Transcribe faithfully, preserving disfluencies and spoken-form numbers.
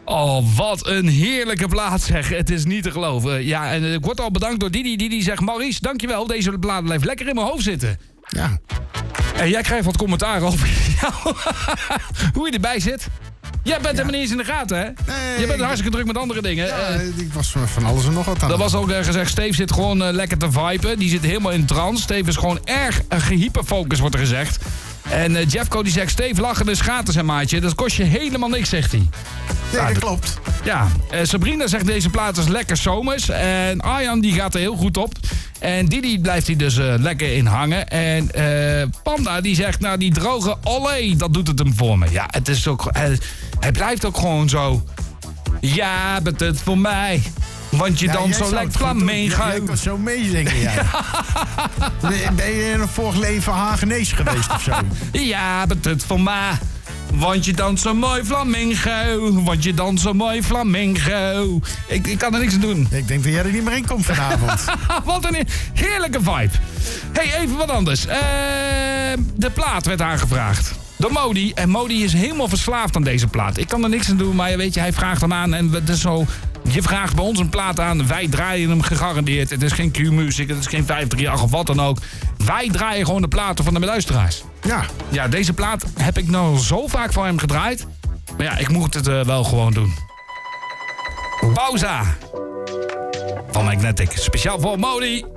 Oh, wat een heerlijke plaat, zeg. Het is niet te geloven. Ja, en ik word al bedankt door Didi. Didi zegt, Maurice, dankjewel. Deze plaat blijft lekker in mijn hoofd zitten. Ja. En jij krijgt wat commentaar over jou. Hoe je erbij zit. Jij bent Ja. helemaal niet eens in de gaten, hè? Nee, je bent hartstikke druk met andere dingen. Ja, Uh, ik was van alles en nog wat aan. Er was ook uh, gezegd, Steve zit gewoon uh, lekker te viben. Die zit helemaal in trance. Steve is gewoon erg uh, gehyperfocust, wordt er gezegd. En uh, Jeffco die zegt, Steve, lachen is gratis, hè, maatje. Dat kost je helemaal niks, zegt hij. Nee, Ja, dat d- klopt. Ja, uh, Sabrina zegt, deze plaat is lekker zomers. En Arjan die gaat er heel goed op. En Didi blijft hij dus uh, lekker in hangen. En uh, Panda die zegt, nou die droge olé, dat doet het hem voor me. Ja, het is ook, hij, hij blijft ook gewoon zo. Ja, bent het voor mij. Want je Ja, dan jij zo zou lekker het goed doen. flamenco. Ja, jij kan zo meezingen, ja. Ben- Ben je in een vorig leven Hagenees geweest of zo? Ja, bent het voor mij. Want je danst zo mooi flamingo. Want je danst zo mooi flamingo. Ik, ik kan er niks aan doen. Ik denk dat jij er niet meer in komt vanavond. Wat een heerlijke vibe. Hey, even wat anders. Uh, de plaat werd aangevraagd door Modi. En Modi is helemaal verslaafd aan deze plaat. Ik kan er niks aan doen, maar weet je, hij vraagt hem aan. En het is zo, je vraagt bij ons een plaat aan. Wij draaien hem gegarandeerd. Het is geen Q-music, het is geen vijf drie acht of wat dan ook. Wij draaien gewoon de platen van de luisteraars. Ja. Ja, deze plaat heb ik nou zo vaak voor hem gedraaid. Maar ja, ik moet het uh, wel gewoon doen. Pauza. Van Magnetic. Speciaal voor Modi.